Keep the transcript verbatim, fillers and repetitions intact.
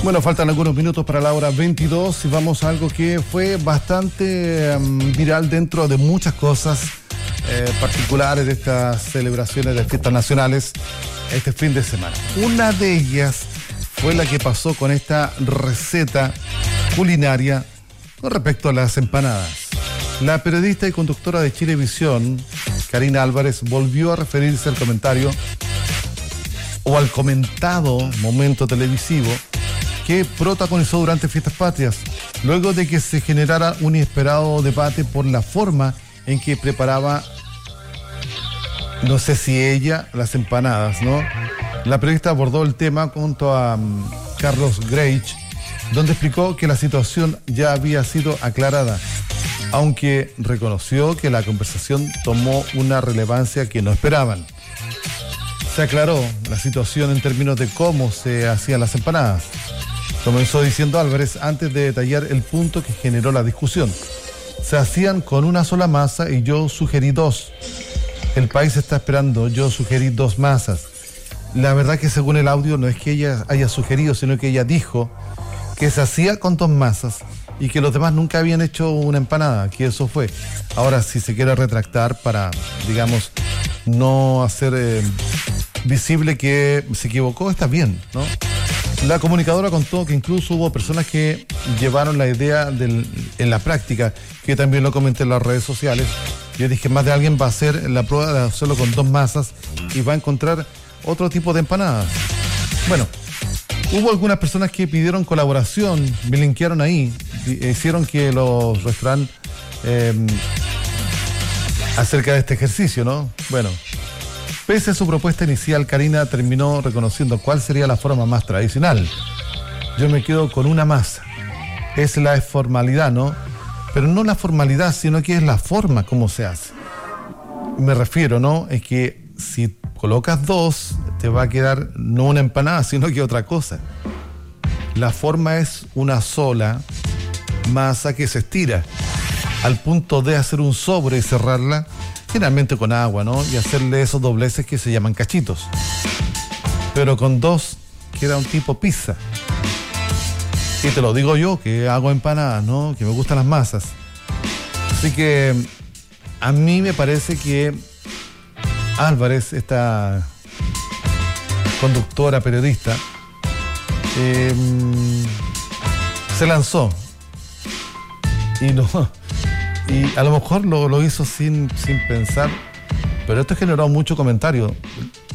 Bueno, faltan algunos minutos para la hora veintidós y vamos a algo que fue bastante um, viral dentro de muchas cosas eh, particulares de estas celebraciones de fiestas nacionales este fin de semana. Una de ellas fue la que pasó con esta receta culinaria con respecto a las empanadas. La periodista y conductora de Chilevisión, Karina Álvarez, volvió a referirse al comentario o al comentado momento televisivo que protagonizó durante Fiestas Patrias, luego de que se generara un inesperado debate por la forma en que preparaba, no sé si ella, las empanadas, ¿no? La periodista abordó el tema junto a um, Carlos Greich, donde explicó que la situación ya había sido aclarada, aunque reconoció que la conversación tomó una relevancia que no esperaban. Se aclaró la situación en términos de cómo se hacían las empanadas. Comenzó diciendo Álvarez antes de detallar el punto que generó la discusión. Se hacían con una sola masa y yo sugerí dos. El país está esperando, yo sugerí dos masas. La verdad que según el audio no es que ella haya sugerido, sino que ella dijo que se hacía con dos masas y que los demás nunca habían hecho una empanada, que eso fue. Ahora, si se quiere retractar para, digamos, no hacer eh, visible que se equivocó, está bien, ¿no? La comunicadora contó que incluso hubo personas que llevaron la idea del, en la práctica, que también lo comenté en las redes sociales. Yo dije, más de alguien va a hacer la prueba de hacerlo con dos masas y va a encontrar otro tipo de empanadas. Bueno, hubo algunas personas que pidieron colaboración, me linkearon ahí, hicieron que los restaurantes eh, acerca de este ejercicio, ¿no? Bueno, pese a su propuesta inicial, Karina terminó reconociendo cuál sería la forma más tradicional. Yo me quedo con una masa. Es la formalidad, ¿no? Pero no la formalidad, sino que es la forma como se hace. Me refiero, ¿no? Es que si colocas dos, te va a quedar no una empanada, sino que otra cosa. La forma es una sola masa que se estira al punto de hacer un sobre y cerrarla, generalmente con agua, ¿no? Y hacerle esos dobleces que se llaman cachitos. Pero con dos queda un tipo pizza. Y te lo digo yo, que hago empanadas, ¿no? Que me gustan las masas. Así que a mí me parece que Álvarez, esta conductora, periodista, eh, se lanzó. Y no... Y a lo mejor lo, lo hizo sin, sin pensar, pero esto generó mucho comentario.